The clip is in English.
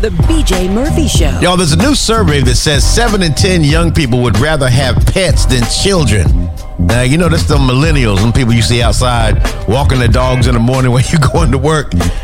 The BJ Murphy Show. Y'all, there's a new survey that says 7 in 10 young people would rather have pets than children. Now, you know, that's the millennials and people you see outside walking their dogs in the morning when you're going to work.